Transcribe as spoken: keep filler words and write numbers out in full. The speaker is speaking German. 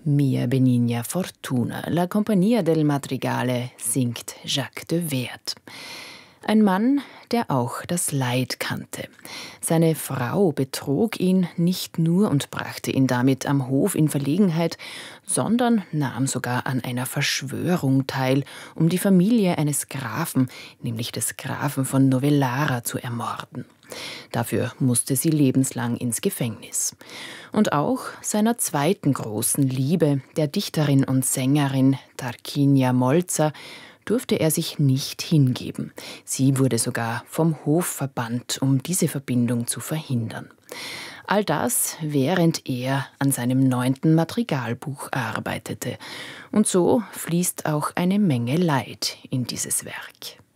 Mia benigna fortuna, la compagnia del madrigale, singt Jacques de Werd. Ein Mann, der auch das Leid kannte. Seine Frau betrog ihn nicht nur und brachte ihn damit am Hof in Verlegenheit, sondern nahm sogar an einer Verschwörung teil, um die Familie eines Grafen, nämlich des Grafen von Novellara, zu ermorden. Dafür musste sie lebenslang ins Gefängnis. Und auch seiner zweiten großen Liebe, der Dichterin und Sängerin Tarquinia Molzer, durfte er sich nicht hingeben. Sie wurde sogar vom Hof verbannt, um diese Verbindung zu verhindern. All das, während er an seinem neunten Madrigalbuch arbeitete. Und so fließt auch eine Menge Leid in dieses Werk.